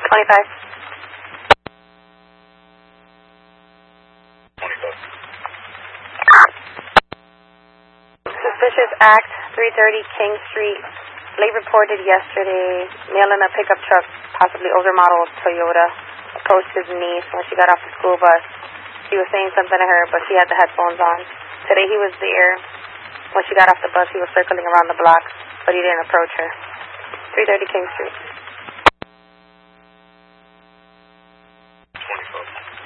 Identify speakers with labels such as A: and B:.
A: 25.
B: 25.
A: Suspicious act, 330 King Street. Late reported yesterday, male in a pickup truck, possibly older model Toyota, approached his niece when she got off the school bus. He was saying something to her, but she had the headphones on. Today he was there. When she got off the bus, he was circling around the block, but he didn't approach her. 330 King Street.
B: 25.